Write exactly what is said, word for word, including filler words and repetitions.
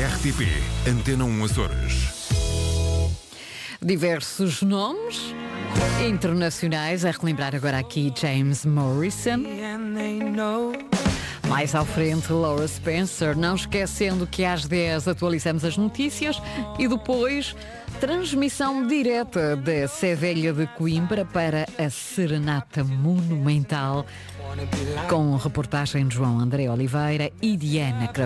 R T P Antena um Açores. Diversos nomes internacionais, a relembrar agora aqui James Morrison. Mais à frente, Laura Spencer, não esquecendo que às dez atualizamos as notícias e depois transmissão direta da Sevilha de Coimbra para a Serenata Monumental com reportagem de João André Oliveira e Diana Craveiro.